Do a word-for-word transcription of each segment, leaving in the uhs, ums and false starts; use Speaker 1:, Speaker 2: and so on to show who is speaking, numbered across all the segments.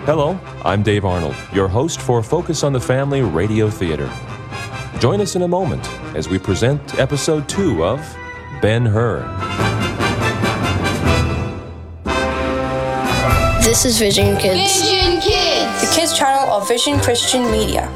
Speaker 1: Hello, I'm Dave Arnold, your host for Focus on the Family Radio Theater. Join us in a moment as we present episode two of Ben-Hur.
Speaker 2: This is Vision Kids.
Speaker 3: Vision Kids!
Speaker 2: The kids channel of Vision Christian Media.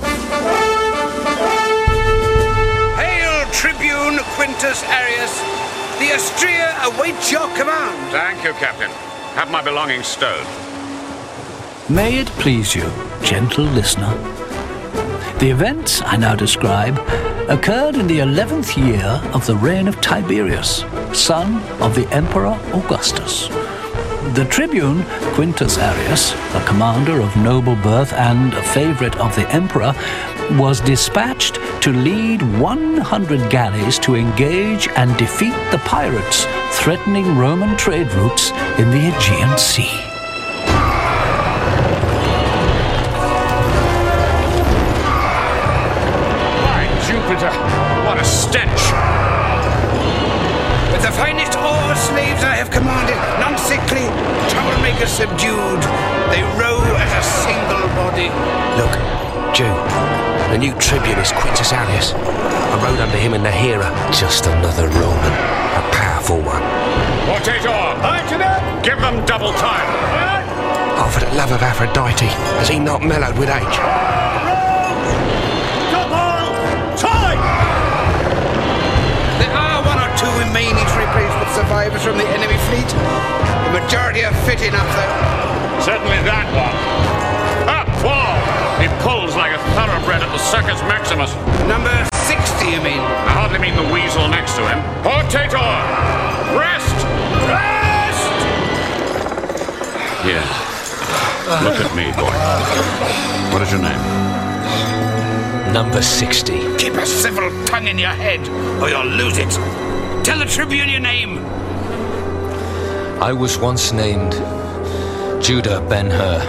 Speaker 4: Hail, Tribune Quintus Arrius! The Astrea awaits your command.
Speaker 5: Thank you, Captain. Have my belongings stowed.
Speaker 6: May it please you, gentle listener. The events I now describe occurred in the eleventh year of the reign of Tiberius, son of the Emperor Augustus. The tribune Quintus Arrius, a commander of noble birth and a favorite of the emperor, was dispatched to lead one hundred galleys to engage and defeat the pirates threatening Roman trade routes in the Aegean Sea.
Speaker 5: Jupiter, what a stench!
Speaker 4: With the finest oar slaves I have commanded, none sickly, troublemakers subdued, they row as a single body.
Speaker 7: Look, Jew, the new tribune is Quintus Arrius. I rode under him in the Hera. Just another Roman, a powerful one.
Speaker 5: Potato! Give them double time!
Speaker 7: Oh, for the love of Aphrodite, has he not mellowed with age?
Speaker 4: Two remaining to replace with survivors from the enemy fleet. The majority are fit enough, though.
Speaker 5: Certainly that one. Up, wall! He pulls like a thoroughbred at the Circus Maximus.
Speaker 4: Number sixty, you mean?
Speaker 5: I hardly mean the weasel next to him. Potato! Rest! Rest! Here. Look at me, boy. What is your name?
Speaker 7: Number sixty.
Speaker 4: Keep a civil tongue in your head, or you'll lose it. Tell the Tribune your name.
Speaker 7: I was once named Judah Ben-Hur.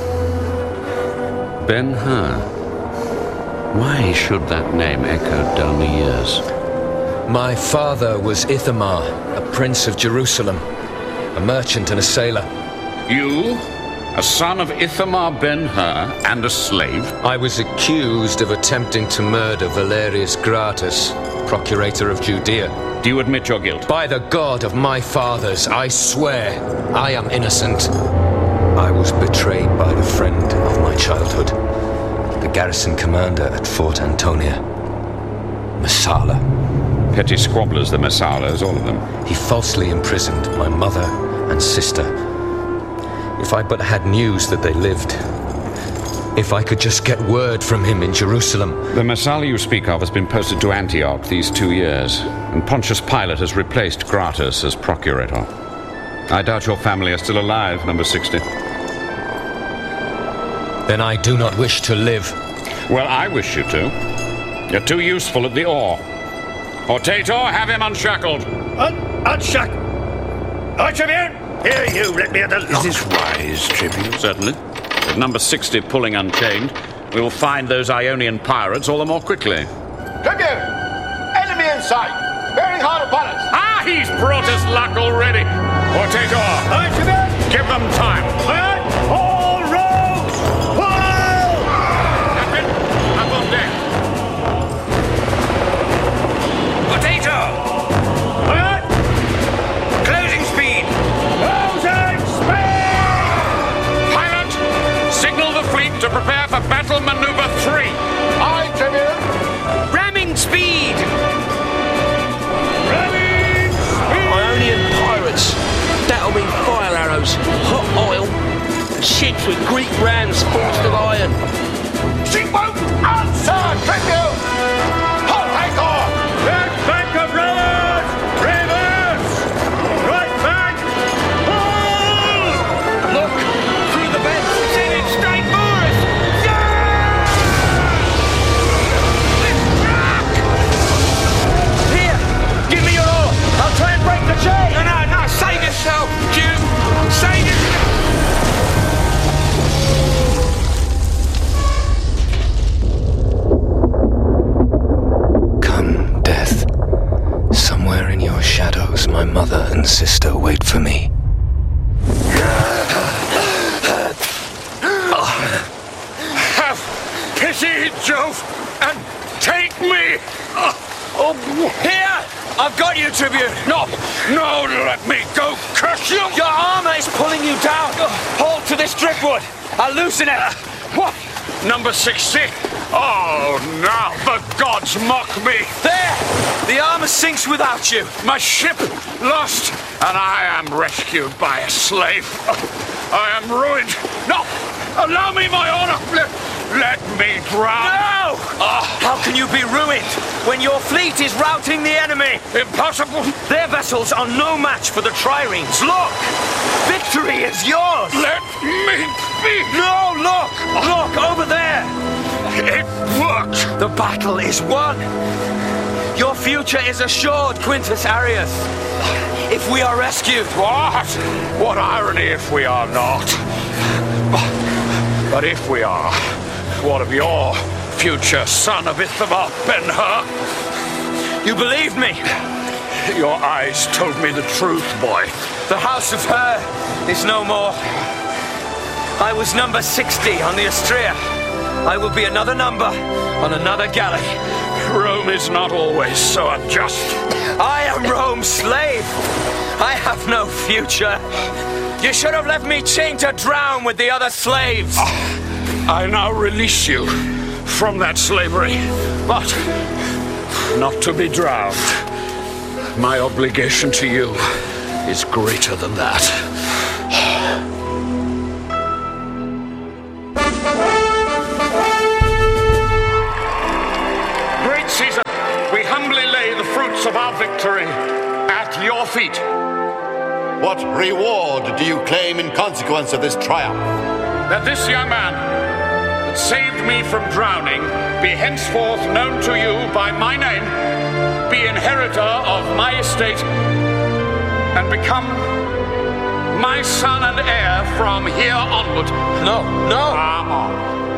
Speaker 5: Ben-Hur. Why should that name echo down the years?
Speaker 7: My father was Ithamar, a prince of Jerusalem, a merchant and a sailor.
Speaker 5: You, a son of Ithamar Ben-Hur and a slave?
Speaker 7: I was accused of attempting to murder Valerius Gratus, procurator of Judea.
Speaker 5: Do you admit your guilt?
Speaker 7: By the God of my fathers, I swear I am innocent. I was betrayed by a friend of my childhood, the garrison commander at Fort Antonia, Messala.
Speaker 5: Petty squabblers, the Messalas, all of them.
Speaker 7: He falsely imprisoned my mother and sister. If I but had news that they lived, if I could just get word from him in Jerusalem.
Speaker 5: The Messala you speak of has been posted to Antioch these two years, and Pontius Pilate has replaced Gratus as procurator. I doubt your family are still alive, number sixty.
Speaker 7: Then I do not wish to live.
Speaker 5: Well, I wish you to. You're too useful at the oar. Potato, have him unshackled.
Speaker 8: Un- unshackled? Oh, Tribune! Here, you, let me at the lock.
Speaker 4: Is this wise, Tribune?
Speaker 5: Certainly. With number sixty pulling unchained, we will find those Ionian pirates all the more quickly.
Speaker 8: Tribune! Enemy in sight! Bearing hard upon us!
Speaker 5: Ah, he's brought us luck already! Potato!
Speaker 8: Aye, Tribune!
Speaker 5: Give them time!
Speaker 8: Aye, aye! All rows! Pull!
Speaker 5: Captain, up on deck!
Speaker 4: Potato!
Speaker 8: Aye, aye!
Speaker 4: Closing speed!
Speaker 8: Closing speed!
Speaker 5: Pilot, signal the fleet to prepare for battle maneuver three!
Speaker 8: Aye, Tribune!
Speaker 4: Ramming speed!
Speaker 8: Ramming speed!
Speaker 7: Ionian pirates. That'll mean fire arrows, hot oil, and ships with Greek rams forged of iron.
Speaker 8: Seaboat! Answer, Tribune! Hot anchor! Left bank of rowers! Reverse! Right bank! Pull!
Speaker 7: Look, through the bend.
Speaker 8: Sailing straight for us!
Speaker 7: Here, give me your oar. I'll try and break the chain.
Speaker 4: No, no, no, save yourself, Jew! Save yourself! Jove, and take me! Uh,
Speaker 7: Oh, here! I've got you, Tribune!
Speaker 4: no, no, let me go, curse you!
Speaker 7: Your armor is pulling you down! Hold to this driftwood! I'll loosen it!
Speaker 4: What? Number sixty? Oh, now the gods mock me!
Speaker 7: There! The armor sinks without you!
Speaker 4: My ship lost, and I am rescued by a slave. I am ruined. No! Allow me my honor! Let, let me drown!
Speaker 7: No! How can you be ruined when your fleet is routing the enemy?
Speaker 4: Impossible!
Speaker 7: Their vessels are no match for the triremes. Look! Victory is yours!
Speaker 4: Let me be!
Speaker 7: No, look! Look, over there!
Speaker 4: It worked!
Speaker 7: The battle is won! Your future is assured, Quintus Arrius. If we are rescued...
Speaker 4: What? What irony if we are not? But if we are, what of your future, son of Ithamar Ben-Hur?
Speaker 7: You believed me!
Speaker 4: Your eyes told me the truth, boy.
Speaker 7: The House of Hur is no more. I was number sixty on the Astrea. I will be another number on another galley.
Speaker 4: Rome is not always so unjust.
Speaker 7: I am Rome's slave. I have no future. You should have left me chained to drown with the other slaves.
Speaker 4: I now release you from that slavery, but not to be drowned. My obligation to you is greater than that. Great Caesar, we humbly lay the fruits of our victory at your feet.
Speaker 3: What reward do you claim in consequence of this triumph?
Speaker 4: That this young man that saved me from drowning be henceforth known to you by my name, be inheritor of my estate, and become my son and heir from here onward.
Speaker 7: No, no.
Speaker 4: Come on.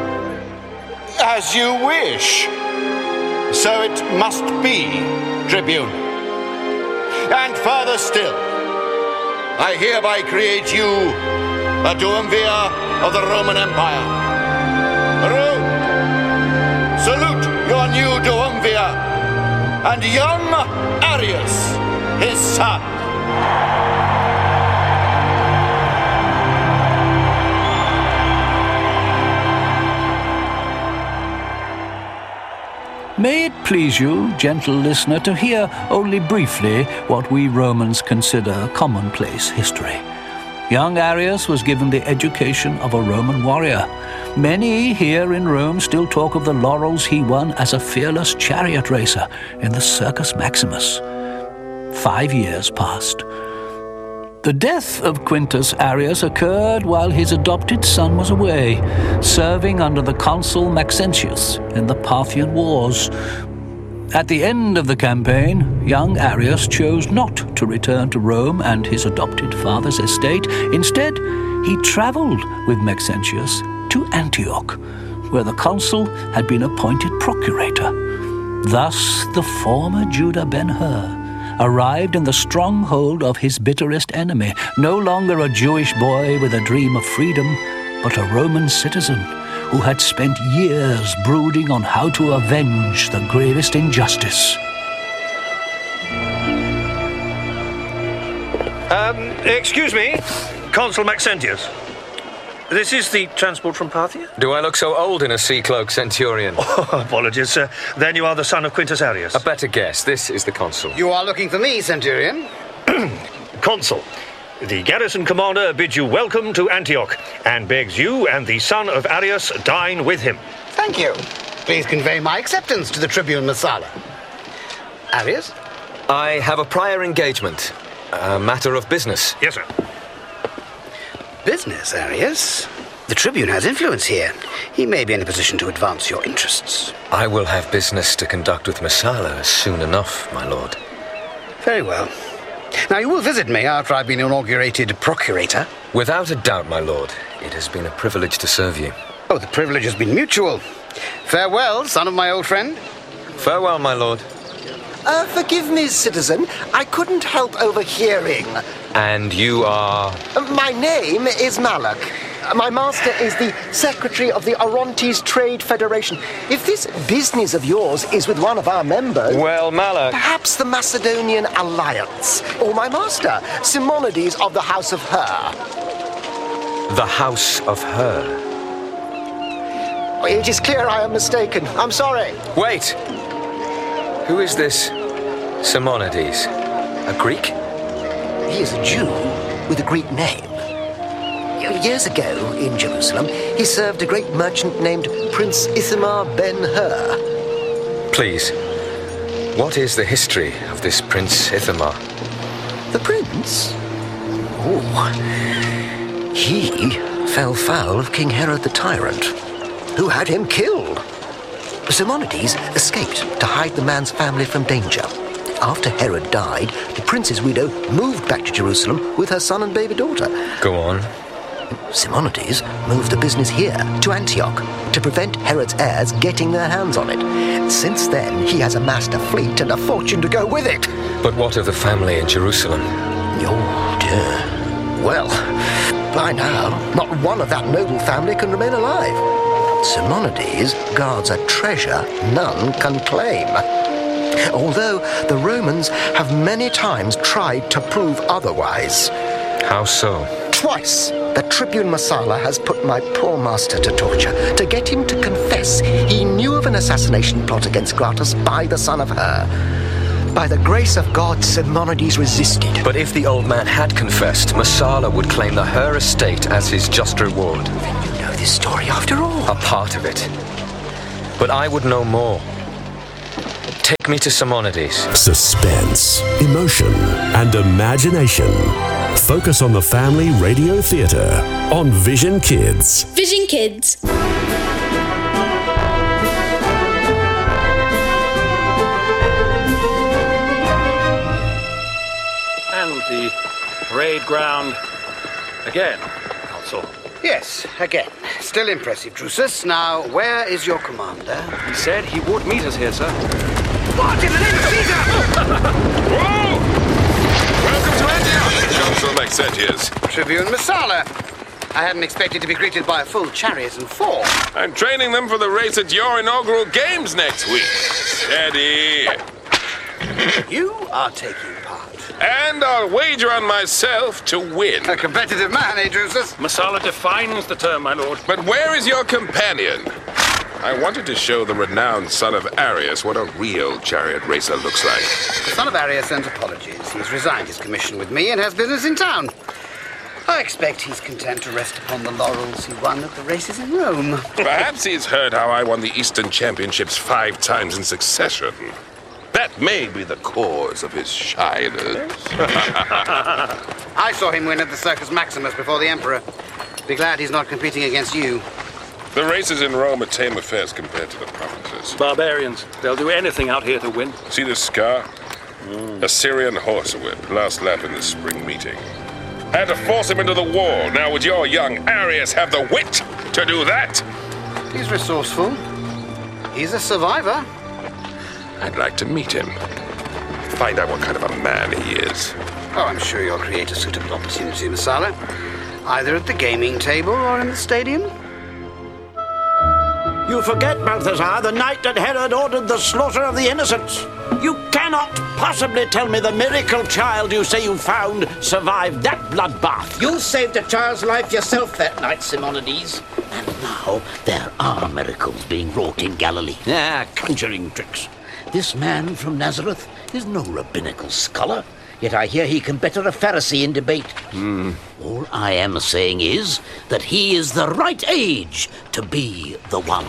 Speaker 3: As you wish. So it must be, Tribune. And further still, I hereby create you a Duumvir of the Roman Empire. Rome, salute your new Duumvir and young Arrius, his son.
Speaker 6: May it please you, gentle listener, to hear only briefly what we Romans consider commonplace history. Young Arrius was given the education of a Roman warrior. Many here in Rome still talk of the laurels he won as a fearless chariot racer in the Circus Maximus. Five years passed. The death of Quintus Arrius occurred while his adopted son was away, serving under the consul Maxentius in the Parthian Wars. At the end of the campaign, young Arrius chose not to return to Rome and his adopted father's estate. Instead, he traveled with Maxentius to Antioch, where the consul had been appointed procurator. Thus, the former Judah Ben-Hur arrived in the stronghold of his bitterest enemy, no longer a Jewish boy with a dream of freedom, but a Roman citizen who had spent years brooding on how to avenge the gravest injustice.
Speaker 8: Um, excuse me, Consul Maxentius. This is the transport from Parthia?
Speaker 7: Do I look so old in a sea cloak, Centurion?
Speaker 8: Oh, apologies, sir. Then you are the son of Quintus Arrius.
Speaker 7: A better guess. This is the consul.
Speaker 9: You are looking for me, Centurion.
Speaker 8: Consul, the garrison commander bids you welcome to Antioch and begs you and the son of Arrius dine with him.
Speaker 9: Thank you. Please convey my acceptance to the Tribune Messala. Arrius?
Speaker 7: I have a prior engagement. A matter of business.
Speaker 8: Yes, sir.
Speaker 9: Business, Arrius? The Tribune has influence here. He may be in a position to advance your interests.
Speaker 7: I will have business to conduct with Messala soon enough, my lord.
Speaker 9: Very well. Now, you will visit me after I've been inaugurated procurator.
Speaker 7: Without a doubt, my lord. It has been a privilege to serve you.
Speaker 9: Oh, the privilege has been mutual. Farewell, son of my old friend.
Speaker 7: Farewell, my lord.
Speaker 10: Uh, forgive me, citizen. I couldn't help overhearing.
Speaker 7: And you are?
Speaker 10: My name is Malak. My master is the secretary of the Orontes Trade Federation. If this business of yours is with one of our members...
Speaker 7: Well, Malak...
Speaker 10: Perhaps the Macedonian Alliance. Or my master, Simonides of the House of Her.
Speaker 7: The House of Her.
Speaker 10: It is clear I am mistaken. I'm sorry.
Speaker 7: Wait! Who is this Simonides? A Greek?
Speaker 10: He is a Jew with a Greek name. Years ago, in Jerusalem, he served a great merchant named Prince Ithamar Ben-Hur.
Speaker 7: Please, what is the history of this Prince Ithamar?
Speaker 10: The prince? Oh, he fell foul of King Herod the Tyrant, who had him killed. Simonides escaped to hide the man's family from danger. After Herod died, the prince's widow moved back to Jerusalem with her son and baby daughter.
Speaker 7: Go on.
Speaker 10: Simonides moved the business here, to Antioch, to prevent Herod's heirs getting their hands on it. Since then, he has amassed a fleet and a fortune to go with it.
Speaker 7: But what of the family in Jerusalem?
Speaker 10: Oh, dear. Well, by now, not one of that noble family can remain alive. Simonides guards a treasure none can claim. Although the Romans have many times tried to prove otherwise.
Speaker 7: How so?
Speaker 10: Twice, the Tribune Messala has put my poor master to torture to get him to confess he knew of an assassination plot against Gratus by the son of Her. By the grace of God, Simonides resisted.
Speaker 7: But if the old man had confessed, Messala would claim the Her estate as his just reward.
Speaker 10: Then you know this story after all.
Speaker 7: A part of it. But I would know more. Take me to Simonides.
Speaker 11: Suspense, emotion, and imagination. Focus on the Family Radio Theatre on Vision Kids.
Speaker 2: Vision Kids.
Speaker 12: And the parade ground again, Consul.
Speaker 9: Yes, again. Still impressive, Drusus. Now, where is your commander?
Speaker 12: He said he would meet us here, sir.
Speaker 9: What in the name of Caesar?
Speaker 13: Whoa! Welcome to Antioch, Consul Maxentius.
Speaker 9: Tribune Messala. I hadn't expected to be greeted by a full chariot and four.
Speaker 13: I'm training them for the race at your inaugural games next week. Steady.
Speaker 9: You are taking part.
Speaker 13: And I'll wager on myself to win.
Speaker 9: A competitive man, eh, Drusus?
Speaker 12: Messala defines the term, my lord.
Speaker 13: But where is your companion? I wanted to show the renowned son of Arius what a real chariot racer looks like.
Speaker 9: The son of Arius sent apologies. He's resigned his commission with me and has business in town. I expect he's content to rest upon the laurels he won at the races in Rome.
Speaker 13: Perhaps he's heard how I won the Eastern Championships five times in succession. That may be the cause of his shyness.
Speaker 9: I saw him win at the Circus Maximus before the Emperor. Be glad he's not competing against you.
Speaker 13: The races in Rome are tame affairs compared to the provinces.
Speaker 12: Barbarians. They'll do anything out here to win.
Speaker 13: See this scar? Mm. A Syrian horsewhip, last lap in the spring meeting. Had to force him into the war. Now would your young Arius have the wit to do that?
Speaker 9: He's resourceful. He's a survivor.
Speaker 13: I'd like to meet him. Find out what kind of a man he is.
Speaker 9: Oh, I'm sure you'll create a suitable opportunity, Messala. Either at the gaming table or in the stadium.
Speaker 14: You forget, Balthazar, the night that Herod ordered the slaughter of the innocents. You cannot possibly tell me the miracle child you say you found survived that bloodbath.
Speaker 15: You saved a child's life yourself that night, Simonides. And now there are miracles being wrought in Galilee.
Speaker 14: Ah, conjuring tricks.
Speaker 15: This man from Nazareth is no rabbinical scholar, yet I hear he can better a Pharisee in debate.
Speaker 14: Mm.
Speaker 15: All I am saying is that he is the right age to be the one.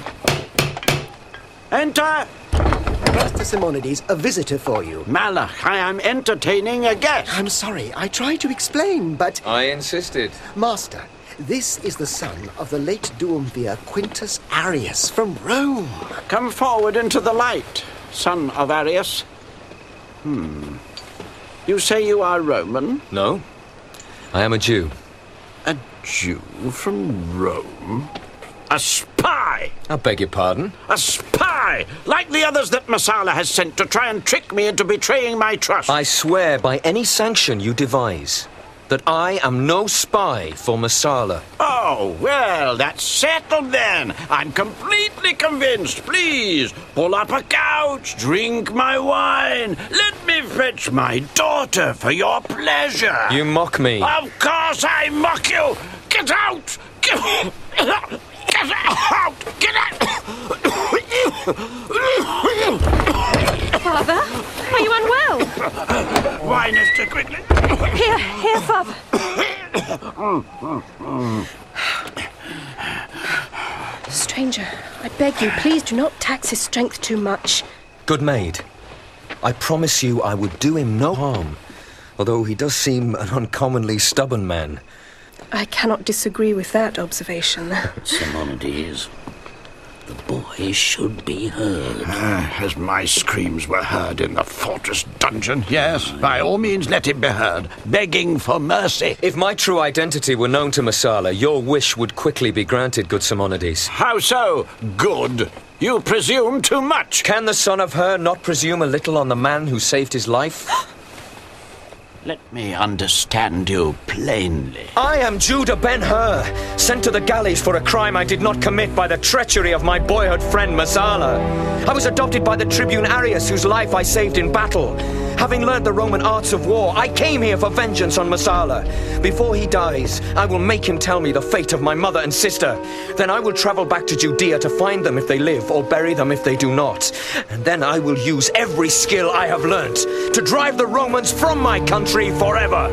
Speaker 14: Enter!
Speaker 10: Master Simonides, a visitor for you.
Speaker 14: Malak, I am entertaining a guest.
Speaker 10: I'm sorry, I tried to explain, but...
Speaker 7: I insisted.
Speaker 10: Master, this is the son of the late Duumvir Quintus Arius from Rome.
Speaker 14: Come forward into the light, son of Arius. Hmm. You say you are Roman?
Speaker 7: No. I am a Jew.
Speaker 14: A Jew from Rome? A spy!
Speaker 7: I beg your pardon?
Speaker 14: A spy! Like the others that Messala has sent to try and trick me into betraying my trust.
Speaker 7: I swear by any sanction you devise. that I am no spy for Messala.
Speaker 14: Oh, well, that's settled then. I'm completely convinced. Please, pull up a couch, drink my wine. Let me fetch my daughter for your pleasure.
Speaker 7: You mock me.
Speaker 14: Of course I mock you. Get out! Get, get out! Get out!
Speaker 16: Father, are you unwell?
Speaker 14: Wine, Esther, quickly.
Speaker 16: Here, here, Father. Stranger, I beg you, please do not tax his strength too much.
Speaker 7: Good maid, I promise you I would do him no harm, although he does seem an uncommonly stubborn man.
Speaker 16: I cannot disagree with that observation.
Speaker 15: Simonides, the boy should be heard.
Speaker 14: Uh, as my screams were heard in the fortress dungeon, yes, by all means let him be heard, begging for mercy.
Speaker 7: If my true identity were known to Messala, your wish would quickly be granted, good Simonides.
Speaker 14: How so, good? You presume too much.
Speaker 7: Can the son of her not presume a little on the man who saved his life?
Speaker 14: Let me understand you plainly.
Speaker 7: I am Judah Ben-Hur, sent to the galleys for a crime I did not commit by the treachery of my boyhood friend Messala. I was adopted by the tribune Arius, whose life I saved in battle. Having learned the Roman arts of war, I came here for vengeance on Messala. Before he dies, I will make him tell me the fate of my mother and sister. Then I will travel back to Judea to find them if they live, or bury them if they do not. And then I will use every skill I have learnt to drive the Romans from my country forever.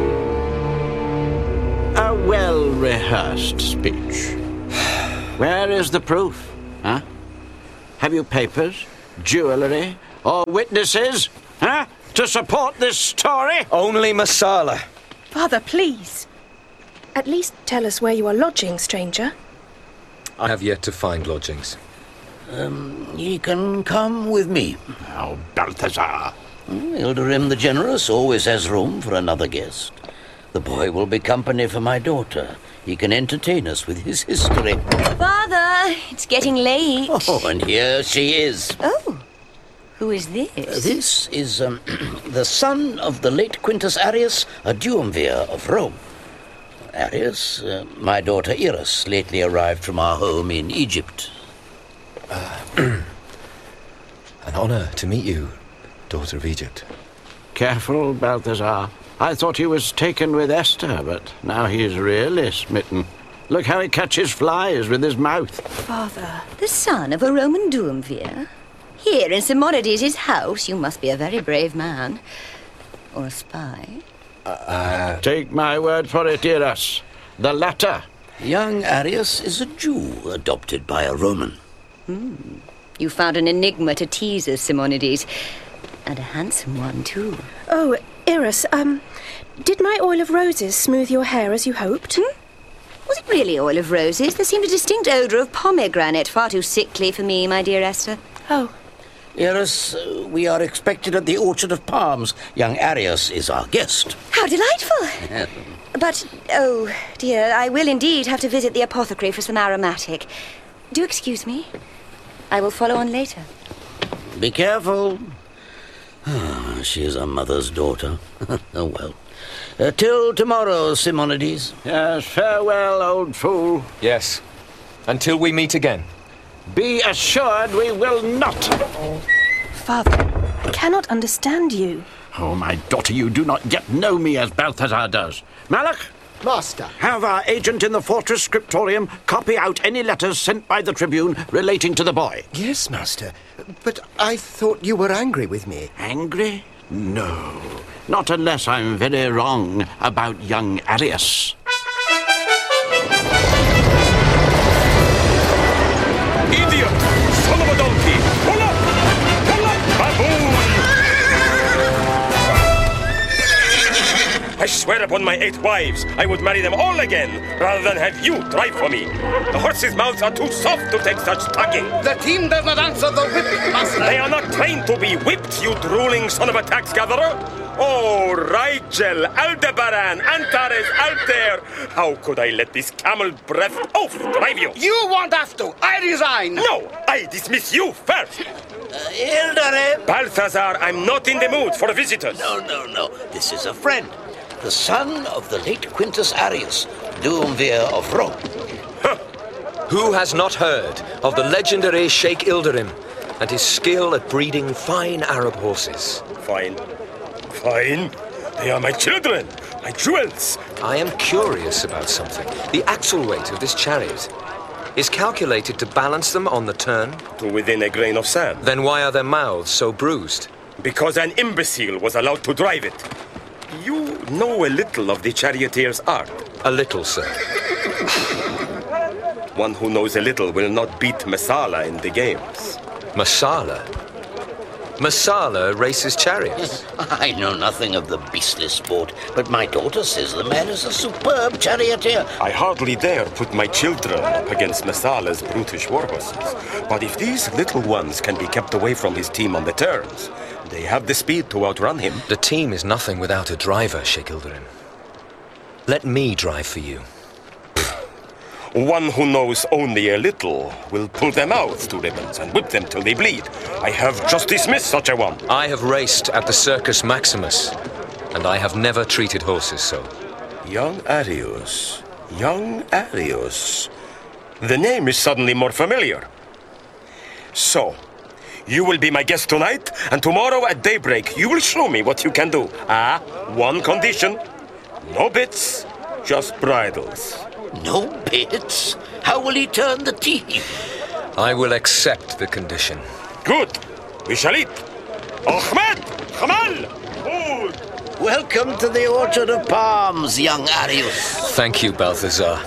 Speaker 14: A well-rehearsed speech. Where is the proof, huh? Have you papers, jewellery, or witnesses, huh, to support this story?
Speaker 7: Only Messala.
Speaker 16: Father, please. At least tell us where you are lodging, stranger.
Speaker 7: I have yet to find lodgings.
Speaker 15: Um, ye can come with me.
Speaker 14: Oh, Balthazar.
Speaker 15: Ilderim the Generous always has room for another guest. The boy will be company for my daughter. He can entertain us with his history.
Speaker 17: Father, it's getting late.
Speaker 15: Oh, and here she is.
Speaker 17: Oh, who is this?
Speaker 15: Uh, this is um, the son of the late Quintus Arrius, a duumvir of Rome. Arrius, uh, my daughter Iris, lately arrived from our home in Egypt.
Speaker 7: Uh, an honor to meet you, daughter of Egypt.
Speaker 14: Careful, Balthazar. I thought he was taken with Esther, but now he's really smitten. Look how he catches flies with his mouth.
Speaker 17: Father, the son of a Roman duumvir? Here in Simonides' house, you must be a very brave man. Or a spy.
Speaker 15: Uh,
Speaker 14: Take my word for it, Iris. The latter.
Speaker 15: Young Arrius is a Jew adopted by a Roman.
Speaker 17: Hmm. You found an enigma to tease us, Simonides. And a handsome one, too.
Speaker 16: Oh, Iris, um, did my oil of roses smooth your hair as you hoped?
Speaker 17: Hmm? Was it really oil of roses? There seemed a distinct odour of pomegranate, far too sickly for me, my dear Esther.
Speaker 16: Oh.
Speaker 15: Iris, uh, we are expected at the Orchard of Palms. Young Arrius is our guest.
Speaker 17: How delightful! But, oh, dear, I will indeed have to visit the apothecary for some aromatic. Do excuse me. I will follow on later.
Speaker 15: Be careful. She is our mother's daughter. Oh, well. Uh, till tomorrow, Simonides.
Speaker 14: Yes, farewell, old fool.
Speaker 7: Yes. Until we meet again.
Speaker 14: Be assured we will not.
Speaker 16: Father, I cannot understand you.
Speaker 14: Oh, my daughter, you do not yet know me as Balthazar does. Malak?
Speaker 9: Master.
Speaker 14: Have our agent in the fortress scriptorium copy out any letters sent by the Tribune relating to the boy.
Speaker 18: Yes, Master. But I thought you were angry with me.
Speaker 14: Angry? No. Not unless I'm very wrong about young Arrius.
Speaker 13: Idiot! Son of a donkey! Pull up! Pull up! Baboon! I swear upon my eight wives, I would marry them all again, rather than have you drive for me. The horses' mouths are too soft to take such tugging.
Speaker 9: The team does not answer the whip, Master.
Speaker 13: They are not trained to be whipped, you drooling son of a tax gatherer. Oh, Rigel, Aldebaran, Antares, Altair. How could I let this camel breath oaf drive you?
Speaker 9: You won't have to. I resign.
Speaker 13: No, I dismiss you first.
Speaker 15: Uh, Ilderim.
Speaker 13: Balthazar, I'm not in the mood for visitors.
Speaker 15: No, no, no. This is a friend. the son of the late Quintus Arrius, Duumvir of Rome.
Speaker 7: Who has not heard of the legendary Sheikh Ilderim and his skill at breeding fine Arab horses?
Speaker 13: Fine. Fine? They are my children, my jewels.
Speaker 7: I am curious about something. The axle weight of this chariot is calculated to balance them on the turn?
Speaker 13: To within a grain of sand.
Speaker 7: Then why are their mouths so bruised?
Speaker 13: Because an imbecile was allowed to drive it. You know a little of the charioteer's art.
Speaker 7: A little, sir.
Speaker 13: One who knows a little will not beat Messala in the games.
Speaker 7: Messala? Messala races chariots.
Speaker 15: I know nothing of the beastly sport, but my daughter says the man is a superb charioteer.
Speaker 13: I hardly dare put my children up against Messala's brutish war horses. But if these little ones can be kept away from his team on the turns, they have the speed to outrun him.
Speaker 7: The team is nothing without a driver, Sheikh Ilderim. Let me drive for you.
Speaker 13: One who knows only a little will pull their mouths to ribbons and whip them till they bleed. I have just dismissed such a one.
Speaker 7: I have raced at the Circus Maximus, and I have never treated horses so.
Speaker 13: Young Arrius. Young Arrius. The name is suddenly more familiar. So, you will be my guest tonight, and tomorrow at daybreak you will show me what you can do. Ah, one condition. No bits, just bridles.
Speaker 15: No bits? How will he turn the teeth?
Speaker 7: I will accept the condition.
Speaker 13: Good. We shall eat. Ahmed! Kamal! Food!
Speaker 15: Welcome to the Orchard of Palms, young Arrius.
Speaker 7: Thank you, Balthazar.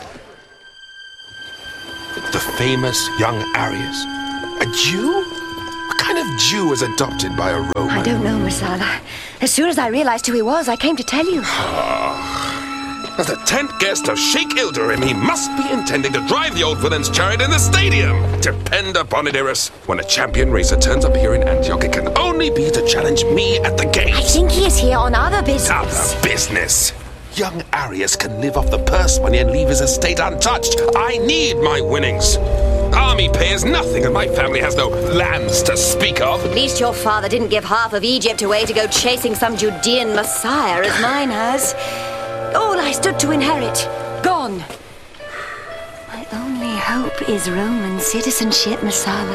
Speaker 19: The famous young Arrius. A Jew? What kind of Jew was adopted by a Roman?
Speaker 17: I don't know, Messala. As soon as I realized who he was, I came to tell you.
Speaker 19: As the tenth guest of Sheikh Ilderim, he must be intending to drive the old villain's chariot in the stadium. Depend upon it, Iris. When a champion racer turns up here in Antioch, it can only be to challenge me at the gates.
Speaker 17: I think he is here on other business.
Speaker 19: Other business? Young Arrius can live off the purse money and leave his estate untouched. I need my winnings. Army pay is nothing, and my family has no lands to speak of.
Speaker 17: At least your father didn't give half of Egypt away to go chasing some Judean messiah, as mine has. All I stood to inherit, gone. My only hope is Roman citizenship, Messala.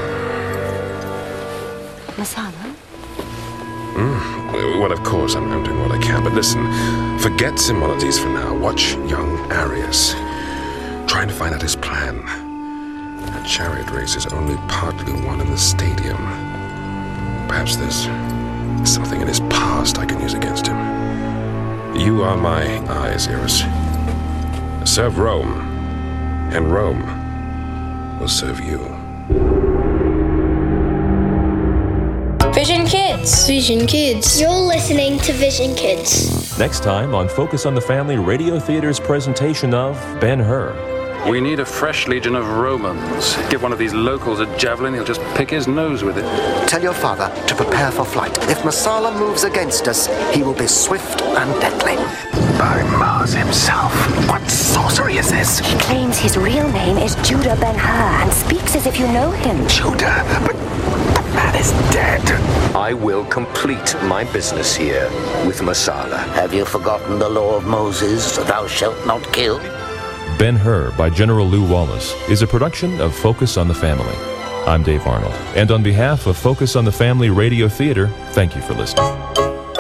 Speaker 17: Messala?
Speaker 19: Mm, well, of course, I'm, I'm doing what I can, but listen, forget Simonides for now. Watch young Arrius. Trying to find out his plan. A chariot race is only partly won in the stadium. Perhaps there's something in his past I can use against him. You are my eyes, Iris. Serve Rome, and Rome will serve you.
Speaker 2: Vision Kids.
Speaker 20: Vision Kids. You're listening to Vision Kids.
Speaker 1: Next time on Focus on the Family Radio Theater's presentation of Ben-Hur.
Speaker 12: We need a fresh legion of Romans. Give one of these locals a javelin, he'll just pick his nose with it.
Speaker 10: Tell your father to prepare for flight. If Messala moves against us, he will be swift and deadly.
Speaker 19: By Mars himself. What sorcery is this?
Speaker 17: He claims his real name is Judah Ben-Hur and speaks as if you know him.
Speaker 19: Judah? But the man is dead.
Speaker 7: I will complete my business here with Messala.
Speaker 15: Have you forgotten the law of Moses, thou shalt not kill?
Speaker 1: Ben-Hur by General Lew Wallace is a production of Focus on the Family. I'm Dave Arnold, and on behalf of Focus on the Family Radio Theater, thank you for listening.